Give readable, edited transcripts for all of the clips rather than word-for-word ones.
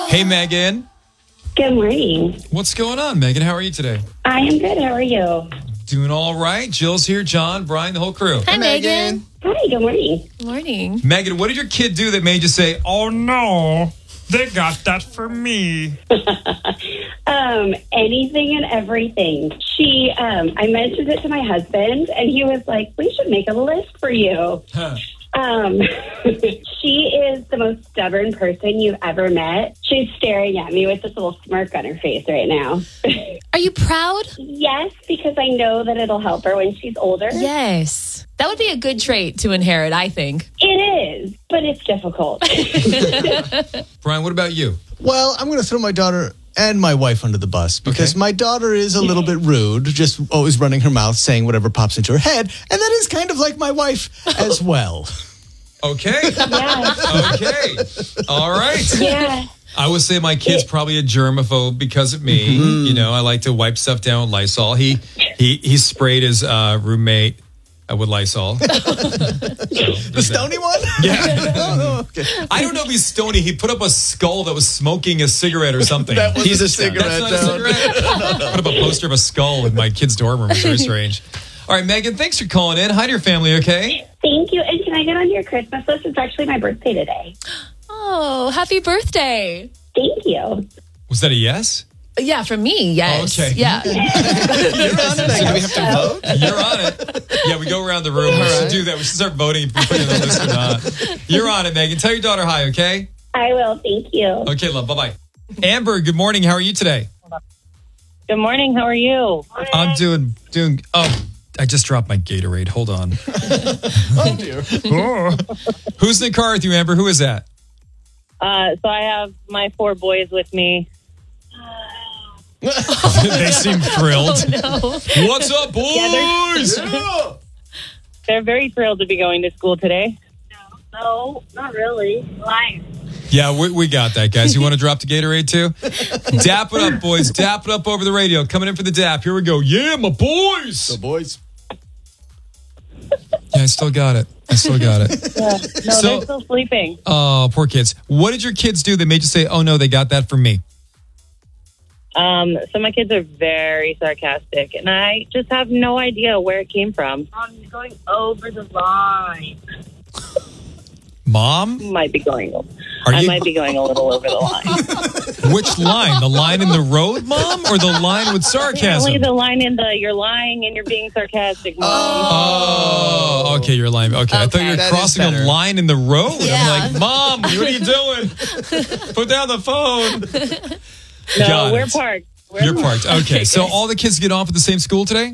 Hey, Megan. Good morning. What's going on, Megan? How are you today? I am good. How are you? Doing all right. Jill's here, John, Brian, the whole crew. Hi, Megan. Hi, good morning. Good morning. Megan, what did your kid do that made you say, oh, no, they got that for me? Anything and everything. I mentioned it to my husband, and he was like, we should make a list for you. Huh. She is the most stubborn person you've ever met. She's staring at me with this little smirk on her face right now. Are you proud? Yes, because I know that it'll help her when she's older. Yes. That would be a good trait to inherit, I think. It is, but it's difficult. Brian, what about you? Well, I'm going to throw my daughter and my wife under the bus because my daughter is a little bit rude, just always running her mouth, saying whatever pops into her head. And that is kind of like my wife as well. Okay. Yeah. Okay. All right. Yeah. I would say my kid's probably a germaphobe because of me. Mm-hmm. You know, I like to wipe stuff down with Lysol. He sprayed his roommate with Lysol. The stony one? Yeah. Oh, okay. I don't know if he's stony. He put up a skull that was smoking a cigarette or something. That was He's a cigarette. That's not a cigarette? Put up a poster of a skull in my kid's dorm room. It's very strange. All right, Megan, thanks for calling in. Hi to your family, okay? Thank you. And can I get on your Christmas list? It's actually my birthday today. Oh, happy birthday. Thank you. Was that a yes? Yeah, for me, yes. Okay. Yeah. You're on it. So do we have to vote? You're on it. Yeah, we go around the room. We should do that. We should start voting if we put it on the list or not. You're on it, Megan. Tell your daughter hi, okay? I will. Thank you. Okay, love. Bye-bye. Amber, good morning. How are you today? Good morning. How are you? I'm doing. Oh, I just dropped my Gatorade. Hold on. Oh, dear. Who's in the car with you, Amber? Who is that? So I have my 4 boys with me. They seem thrilled. Oh, no. What's up, boys? They're very thrilled to be going to school today. No, not really. Life. Yeah, we got that, guys. You want to drop the Gatorade, too? Dap it up, boys. Dap it up over the radio. Coming in for the dap. Here we go. Yeah, my boys. So, boys. Yeah, I still got it. No, So- they're still sleeping. Oh, poor kids. What did your kids do that made you say, oh, no, they got that from me? So my kids are very sarcastic, and I just have no idea where it came from. I'm going over the line. Mom? Might be going. Are I you- might be going a little over the line. Which line? The line in the road, Mom? Or the line with Apparently, sarcasm? the line in the "you're lying and you're being sarcastic." Mom. Oh, okay, you're lying. Okay, I thought you were That is crossing a better. line in the road. Yeah. I'm like, Mom, what are you doing? Put down the phone. No, Got we're it. parked. You're parked. Okay, so all the kids get off at the same school today?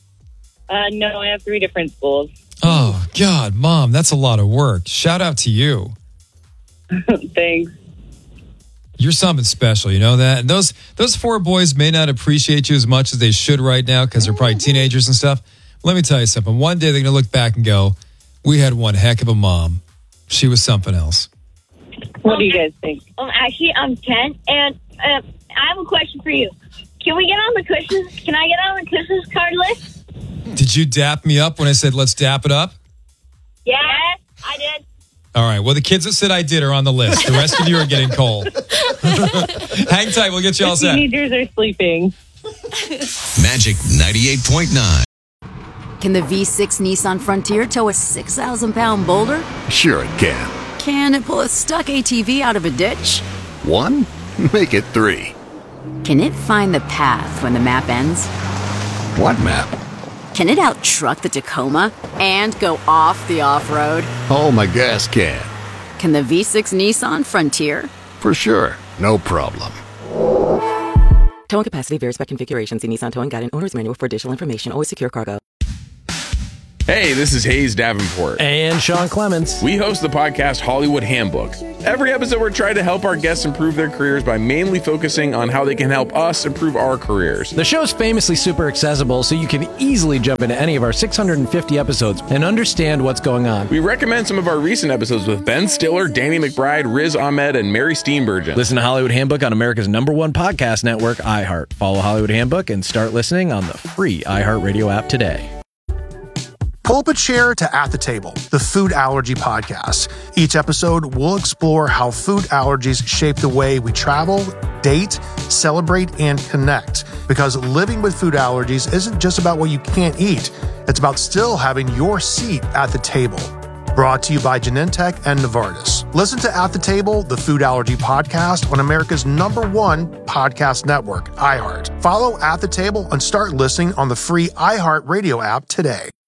No, I have 3 different schools. Oh, God, Mom, that's a lot of work. Shout out to you. Thanks. You're something special, you know that? And those 4 boys may not appreciate you as much as they should right now because they're probably teenagers and stuff. Let me tell you something. One day they're going to look back and go, we had one heck of a mom. She was something else. What do you guys think? Actually, I'm 10, and I have a question for you. Can we get on the Christmas? Can I get on the Christmas card list? Did you dap me up when I said, let's dap it up? Yeah, I did. All right. Well, the kids that said I did are on the list. The rest of you are getting cold. Hang tight. We'll get you all set. Teenagers are sleeping. Magic 98.9. Can the V6 Nissan Frontier tow a 6,000-pound boulder? Sure it can. Can it pull a stuck ATV out of a ditch? 1? Make it 3. Can it find the path when the map ends? What map? Can it out-truck the Tacoma and go off the off-road? Oh, my gas can. Can the V6 Nissan Frontier? For sure. No problem. Towing capacity varies by configuration. See Nissan Towing Guide and Owner's Manual for additional information. Always secure cargo. Hey, this is Hayes Davenport. And Sean Clements. We host the podcast Hollywood Handbook. Every episode, we're trying to help our guests improve their careers by mainly focusing on how they can help us improve our careers. The show's famously super accessible, so you can easily jump into any of our 650 episodes and understand what's going on. We recommend some of our recent episodes with Ben Stiller, Danny McBride, Riz Ahmed, and Mary Steenburgen. Listen to Hollywood Handbook on America's #1 podcast network, iHeart. Follow Hollywood Handbook and start listening on the free iHeartRadio app today. Pull up a chair to At the Table, the food allergy podcast. Each episode, we'll explore how food allergies shape the way we travel, date, celebrate, and connect. Because living with food allergies isn't just about what you can't eat. It's about still having your seat at the table. Brought to you by Genentech and Novartis. Listen to At the Table, the food allergy podcast on America's #1 podcast network, iHeart. Follow At the Table and start listening on the free iHeart Radio app today.